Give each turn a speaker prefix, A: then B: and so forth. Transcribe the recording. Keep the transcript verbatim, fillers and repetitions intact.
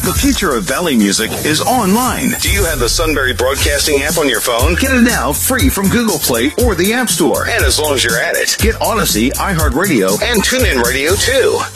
A: The future of Valley music is online. Do you have the Sunbury Broadcasting app on your phone? Get it now free from Google Play or the App Store. And as long as you're at it, get Odyssey, iHeartRadio, and TuneIn Radio too.